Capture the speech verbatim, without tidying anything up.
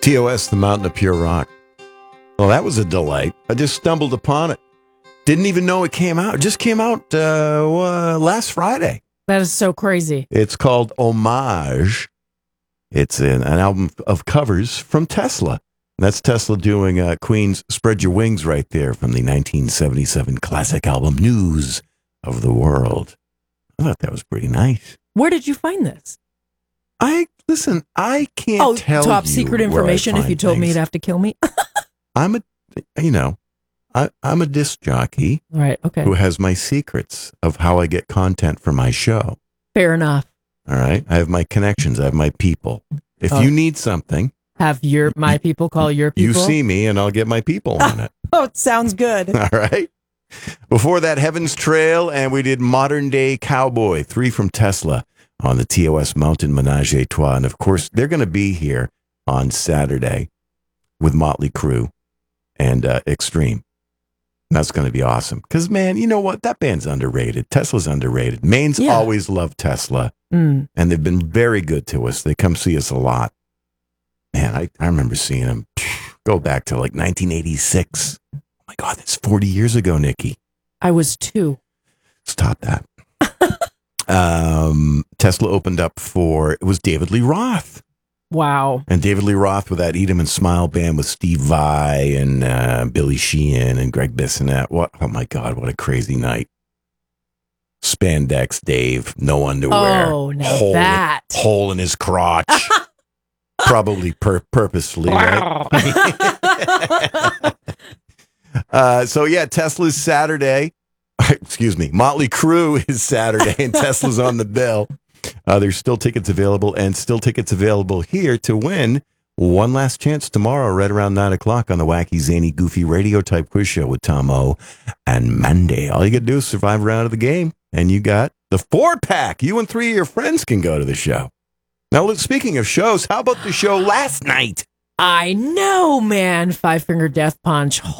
T O S, the Mountain of Pure Rock. Well, that was a delight. I just stumbled upon it. Didn't even know it came out. It just came out uh, uh, last Friday. That is so crazy. It's called Homage. It's an, an album of covers from Tesla. And that's Tesla doing uh, Queen's Spread Your Wings right there from the nineteen seventy-seven classic album News of the World. I thought that was pretty nice. Where did you find this? I, listen, I can't oh, tell top you secret where I information. If find you told things. me you'd have to kill me. I'm a, you know, I, I'm a disc jockey. Right. Okay. Who has my secrets of how I get content for my show. Fair enough. All right. I have my connections. I have my people. If Oh. you need something, Have your my people call your people. you see me and I'll get my people on it. Oh, it sounds good. All right. Before that, Heaven's Trail, and we did Modern Day Cowboy, three from Tesla on the T O S Mountain Menage a Trois. And of course, they're going to be here on Saturday with Motley Crue and uh, Extreme. And that's going to be awesome. Because, man, you know what? That band's underrated. Tesla's underrated. Maine's Yeah. always loved Tesla. Mm. And they've been very good to us. They come see us a lot. Man, I, I remember seeing them go back to like nineteen eighty-six. Oh my God, that's forty years ago, Nikki. I was two. Stop that. um, Tesla opened up for, it was David Lee Roth. Wow. And David Lee Roth with that Eat 'em and Smile band with Steve Vai and uh, Billy Sheehan and Greg Bissonette. What? Oh my God, what a crazy night. Spandex Dave, no underwear. Oh, now hole, that. hole in his crotch. Probably pur- purposefully, right? uh, so yeah, Tesla's Saturday. Excuse me. Motley Crue is Saturday and Tesla's on the bill. Uh, there's still tickets available and still tickets available here to win. One last chance tomorrow, right around nine o'clock on the wacky, zany, goofy radio type quiz show with Tom O and Mandy. All you got to do is survive a round of the game, and you got the four pack. You and three of your friends can go to the show. Now, look, speaking of shows, how about the show last night? I know, man. Five Finger Death Punch.